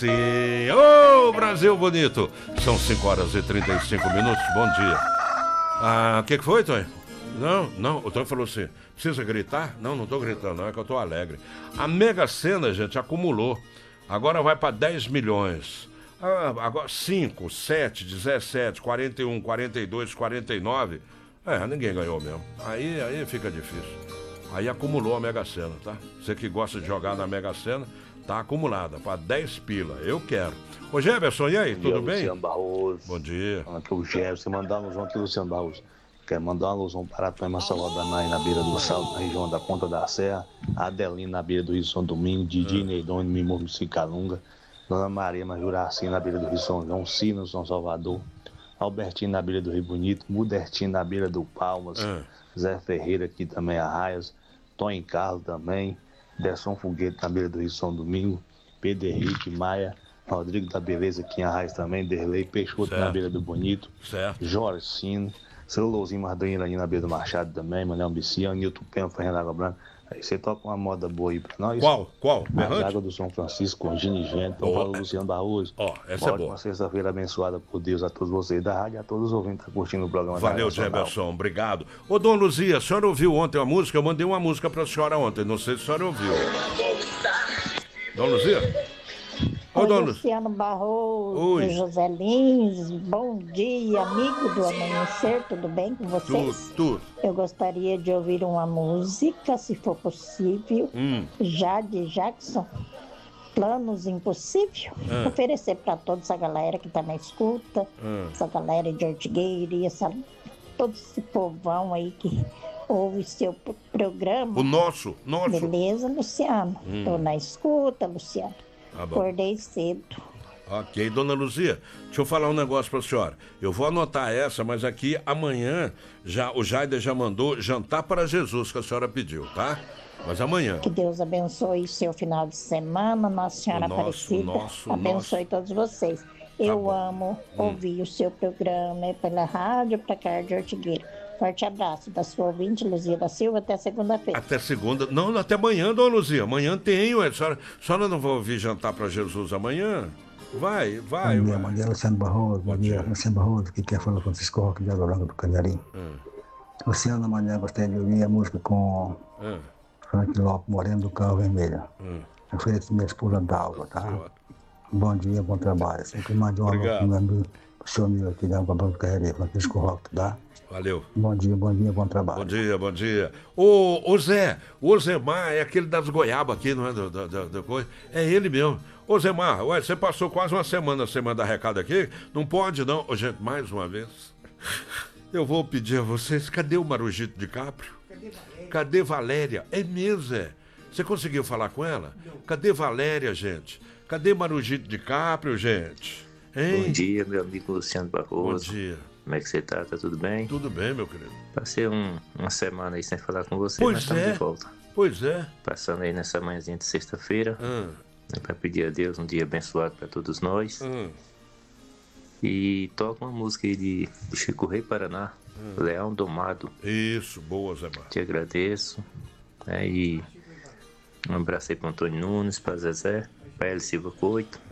Sim, ô Brasil bonito. São 5h35. Bom dia. O que foi, Tonho? Não, o Tonho falou assim, precisa gritar? Não tô gritando, não, é que eu tô alegre. A Mega Sena, gente, acumulou. Agora vai para 10 milhões. Agora 5, 7, 17, 41, 42, 49. Ninguém ganhou mesmo. Aí fica difícil. Aí acumulou a Mega Sena, tá? Você que gosta de jogar na Mega Sena, tá acumulada para 10 pila. Eu quero. Ô Jefferson, e aí, tudo bem? Luciano Barroso. Bom dia. Aqui é o Jefferson, mandar uma alusão aqui, Luciano Barroso. Quero mandar uma alusão para a Tama Salvador na beira do Sal, na região da Ponta da Serra, a Adelina na beira do Rio São Domingo, Didi Neidon, Mimoso Cicalunga, Dona Maria Majuraci na beira do Rio São João, Sino, São Salvador, Albertino na beira do Rio Bonito, Mudertino na beira do Palmas, Zé Ferreira aqui também, Arraias, Tony Carlos também, Derson Foguete na beira do Rio São Domingo, Pedro Henrique Maia, Rodrigo da Beleza aqui em Arraias também, Derlei Peixoto na beira do Bonito, Jorge Sino, seu Louzinho Mardanheira ali na beira do Machado também, Manuel Biciano, Nilton Pena, Fernando Água Branca. Aí você toca uma moda boa aí pra nós. Qual? A Água do São Francisco, com Gini Gento. Então fala o Luciano Barroso. Essa é boa. Uma sexta-feira abençoada por Deus a todos vocês da rádio e a todos os ouvintes que estão curtindo o programa. Valeu, Jefferson, obrigado. Ô, Dona Luzia, a senhora ouviu ontem uma música? Eu mandei uma música pra senhora ontem, não sei se a senhora ouviu. Dona Luzia? Oi, Luciano Barroso, José Lins, bom dia, amigo do Amanhecer, tudo bem com vocês? Tudo. Eu gostaria de ouvir uma música, se for possível, de Jackson, Planos Impossível, oferecer para toda essa galera que tá na escuta, essa galera de Ortigueira, todo esse povão aí que ouve seu programa. O nosso. Beleza, Luciano? Tô na escuta, Luciano. Acordei cedo. Ok, Dona Luzia, deixa eu falar um negócio pra senhora. Eu vou anotar essa, mas aqui amanhã o Jaider já mandou jantar para Jesus que a senhora pediu, tá? Mas amanhã. Que Deus abençoe seu final de semana, Nossa Senhora Aparecida. Abençoe todos vocês. Eu amo ouvir o seu programa pela rádio pra cá de Ortigueira. Forte abraço da sua ouvinte, Luzia da Silva, até segunda-feira. Até segunda. Não, até amanhã, Dona Luzia. Amanhã tem, ué. A senhora não vai ouvir jantar para Jesus amanhã? Vai. Bom dia, Luciano Barroso. Bom dia, Luciano Barroso. Aqui quem fala é Francisco Roque de Água Branca do Canharim. Luciano, amanhã gostaria de ouvir a música com Frank Lopes, Moreno do Carro Vermelho. Ofereço minha esposa Dalva, tá? Bom dia, bom trabalho. Sempre mande um alô pro meu amigo, o senhor meu aqui de Água Branca do Canharim, Francisco Roque, tá? Valeu. Bom dia, bom trabalho. Bom dia. Ô Zé, o Zemar é aquele das goiabas aqui, não é? Da coisa. É ele mesmo. Ô Zemar, ué, você passou quase uma semana sem mandar recado aqui? Não pode, não. Ô, gente, mais uma vez, eu vou pedir a vocês, cadê o Marujito DiCaprio? Cadê Valéria? É mesmo, Zé. Você conseguiu falar com ela? Não. Cadê Valéria, gente? Cadê Marujito DiCaprio, gente? Hein? Bom dia, meu amigo Luciano Barroso. Bom dia. Como é que você tá? Tá tudo bem? Tudo bem, meu querido. Passei uma semana aí sem falar com você, mas estamos de volta. Pois é. Passando aí nessa manhãzinha de sexta-feira, para pedir a Deus um dia abençoado para todos nós. E toca uma música aí de Chico Rei Paraná, Leão Domado. Isso, boa, Zé Mar. Te agradeço. E um abraço aí para Antônio Nunes, para Zezé, para Eli Silva Coito.